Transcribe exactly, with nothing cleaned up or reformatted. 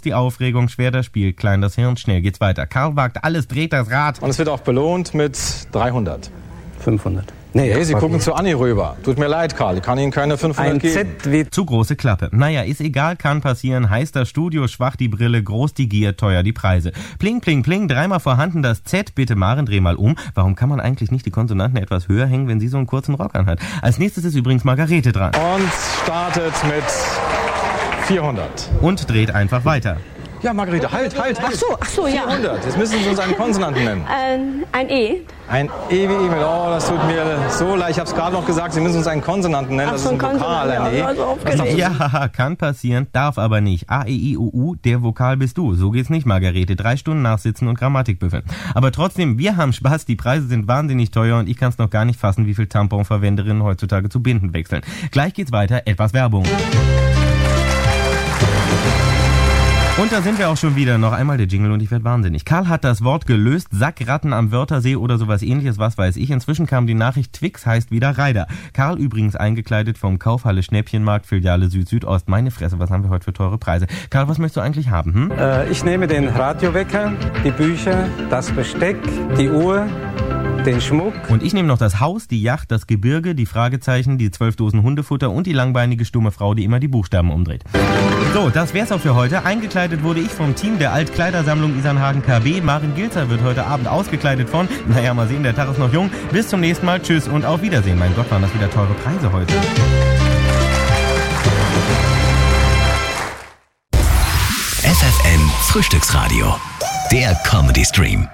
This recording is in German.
die Aufregung, schwer das Spiel, klein das Hirn, schnell geht's weiter. Karl wagt alles, dreht das Rad. Und es wird auch belohnt mit dreihundert. fünfhundert. Nee, hey, Sie gucken zu Anni rüber. Tut mir leid, Karl, ich kann Ihnen keine fünfhundert Ein geben. Z wie Zu große Klappe. Naja, ist egal, kann passieren. Heiß das Studio, schwach die Brille, groß die Gier, teuer die Preise. Pling, pling, pling, dreimal vorhanden das Z. Bitte Maren, dreh mal um. Warum kann man eigentlich nicht die Konsonanten etwas höher hängen, wenn sie so einen kurzen Rock anhat? Als nächstes ist übrigens Margarete dran. Und startet mit vierhundert. Und dreht einfach weiter. Ja, Margarete, halt, halt, halt. Ach so, ach so, ja. vierhundert. Jetzt müssen Sie uns einen Konsonanten nennen. Ähm, ein E. Ein E wie Emil. Oh, das tut mir so leid. Ich habe es gerade noch gesagt, Sie müssen uns einen Konsonanten nennen. Ach, Das so ist ein ein Vokal, Konsonant, ein E. ja, also Was noch- Ja, kann passieren, darf aber nicht. A, E, I, O, U, der Vokal bist du. So geht's nicht, Margarete. Drei Stunden nachsitzen und Grammatik büffeln. Aber trotzdem, wir haben Spaß, die Preise sind wahnsinnig teuer und ich kann's noch gar nicht fassen, wie viel Tamponverwenderinnen heutzutage zu Binden wechseln. Gleich geht's weiter, etwas Werbung. Und da sind wir auch schon wieder. Noch einmal der Jingle und ich werde wahnsinnig. Karl hat das Wort gelöst. Sackratten am Wörthersee oder sowas ähnliches, was weiß ich. Inzwischen kam die Nachricht, Twix heißt wieder Reider. Karl übrigens eingekleidet vom Kaufhalle Schnäppchenmarkt, Filiale Süd-Südost. Meine Fresse, was haben wir heute für teure Preise? Karl, was möchtest du eigentlich haben? Hm? Äh, ich nehme den Radiowecker, die Bücher, das Besteck, die Uhr, den Schmuck. Und ich nehme noch das Haus, die Yacht, das Gebirge, die Fragezeichen, die zwölf Dosen Hundefutter und die langbeinige stumme Frau, die immer die Buchstaben umdreht. So, das wär's auch für heute. Eingekleidet wurde ich vom Team der Altkleidersammlung Isernhagen K B. Maren Gilzer wird heute Abend ausgekleidet von, naja, mal sehen, der Tag ist noch jung. Bis zum nächsten Mal. Tschüss und auf Wiedersehen. Mein Gott, waren das wieder teure Preise heute. F F M Frühstücksradio. Der Comedy Stream.